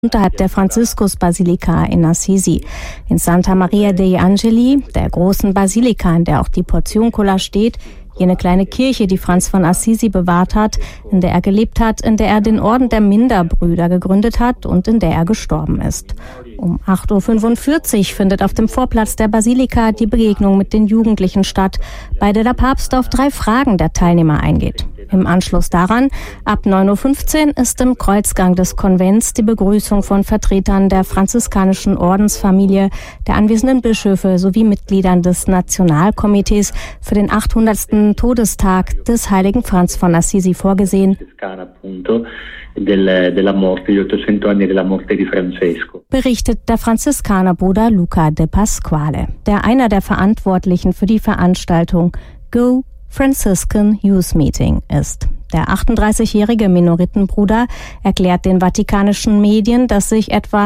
unterhalb der Franziskus-Basilika in Assisi. In Santa Maria degli Angeli, der großen Basilika, in der auch die Portiuncula steht, jene kleine Kirche, die Franz von Assisi bewahrt hat, in der er gelebt hat, in der er den Orden der Minderbrüder gegründet hat und in der er gestorben ist. Um 8.45 Uhr findet auf dem Vorplatz der Basilika die Begegnung mit den Jugendlichen statt, bei der der Papst auf 3 Fragen der Teilnehmer eingeht. Im Anschluss daran, ab 9.15 Uhr, ist im Kreuzgang des Konvents die Begrüßung von Vertretern der franziskanischen Ordensfamilie, der anwesenden Bischöfe sowie Mitgliedern des Nationalkomitees für den 800. Todestag des heiligen Franz von Assisi vorgesehen. Berichtet der Franziskanerbruder Luca de Pasquale, der einer der Verantwortlichen für die Veranstaltung Go Franciscan Youth Meeting ist. Der 38-jährige Minoritenbruder erklärt den vatikanischen Medien, dass sich etwa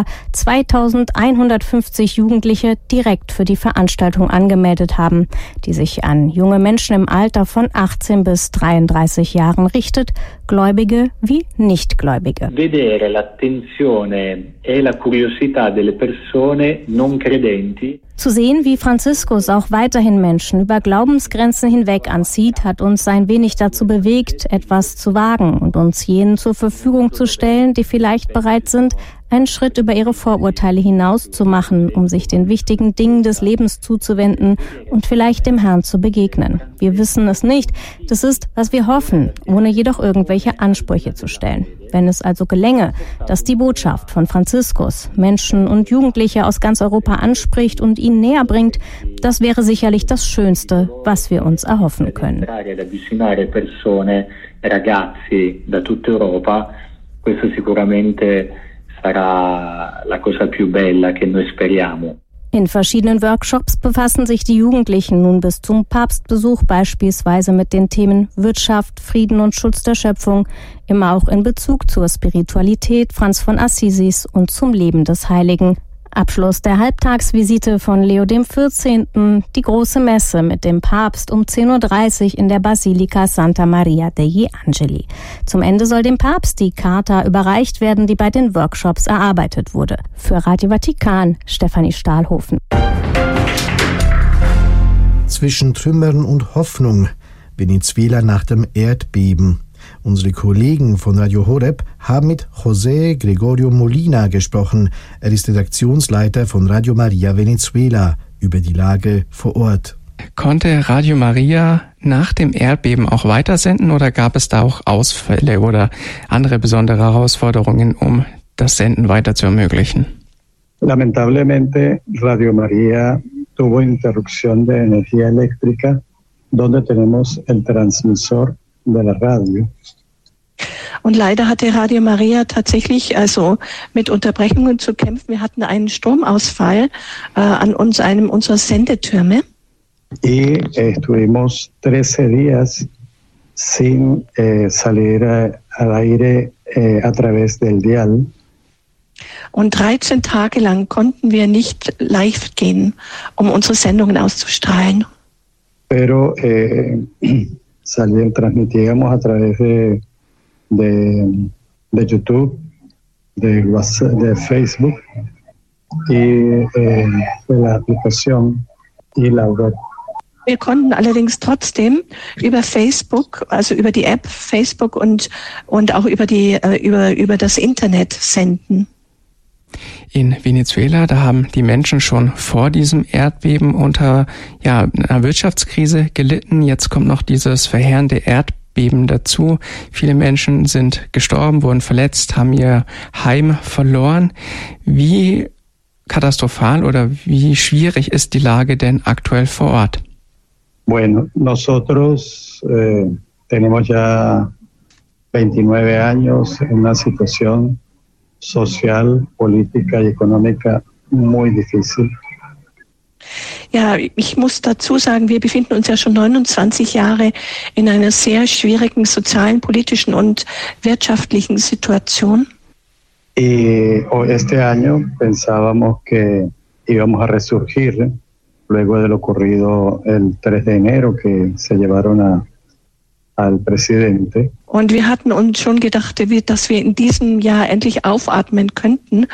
2150 Jugendliche direkt für die Veranstaltung angemeldet haben, die sich an junge Menschen im Alter von 18 bis 33 Jahren richtet, Gläubige wie Nichtgläubige. Vedere l'attenzione e la curiosità delle persone non credenti. Zu sehen, wie Franziskus auch weiterhin Menschen über Glaubensgrenzen hinweg anzieht, hat uns ein wenig dazu bewegt, etwas zu wagen und uns jenen zur Verfügung zu stellen, die vielleicht bereit sind, einen Schritt über ihre Vorurteile hinaus zu machen, um sich den wichtigen Dingen des Lebens zuzuwenden und vielleicht dem Herrn zu begegnen. Wir wissen es nicht, das ist, was wir hoffen, ohne jedoch irgendwelche Ansprüche zu stellen. Wenn es also gelänge, dass die Botschaft von Franziskus Menschen und Jugendliche aus ganz Europa anspricht und ihnen näher bringt, das wäre sicherlich das Schönste, was wir uns erhoffen können. Ragazzi da tutta Europa, questo sicuramente sarà la cosa più bella che noi speriamo. In verschiedenen Workshops befassen sich die Jugendlichen nun bis zum Papstbesuch beispielsweise mit den Themen Wirtschaft, Frieden und Schutz der Schöpfung, immer auch in Bezug zur Spiritualität Franz von Assisis und zum Leben des Heiligen. Abschluss der Halbtagsvisite von Leo XIV., die große Messe mit dem Papst um 10.30 Uhr in der Basilika Santa Maria degli Angeli. Zum Ende soll dem Papst die Charta überreicht werden, die bei den Workshops erarbeitet wurde. Für Radio Vatikan, Stefanie Stahlhofen. Zwischen Trümmern und Hoffnung, Venezuela nach dem Erdbeben. Unsere Kollegen von Radio Horeb haben mit José Gregorio Molina gesprochen. Er ist Redaktionsleiter von Radio Maria Venezuela über die Lage vor Ort. Konnte Radio Maria nach dem Erdbeben auch weitersenden oder gab es da auch Ausfälle oder andere besondere Herausforderungen, um das Senden weiter zu ermöglichen? Lamentablemente Radio Maria tuvo interrupción de energía eléctrica, donde tenemos el transmisor de la radio. Und leider hatte Radio Maria tatsächlich mit Unterbrechungen zu kämpfen. Wir hatten einen Stromausfall an einem unserer Sendetürme. Y estuvimos 13 días sin salir al aire a través del dial. Und 13 Tage lang konnten wir nicht live gehen, um unsere Sendungen auszustrahlen. Pero transmitíamos a través de YouTube, de WhatsApp, de Facebook y de la aplicación y la web. Wir konnten allerdings trotzdem über Facebook, also über die App Facebook und auch über das Internet senden. In Venezuela, da haben die Menschen schon vor diesem Erdbeben unter einer Wirtschaftskrise gelitten. Jetzt kommt noch dieses verheerende Erdbeben dazu. Viele Menschen sind gestorben, wurden verletzt, haben ihr Heim verloren. Wie katastrophal oder wie schwierig ist die Lage denn aktuell vor Ort? Bueno, nosotros tenemos ya 29 años en una situación social, política y económica muy difícil. Ja, ich muss dazu sagen, wir befinden uns ja schon 29 Jahre in einer sehr schwierigen sozialen, politischen und wirtschaftlichen Situation. Y este año pensábamos que íbamos a resurgir luego de lo ocurrido el 3 de enero, que se llevaron al presidente. Und wir hatten uns schon gedacht, dass wir in diesem Jahr endlich aufatmen könnten.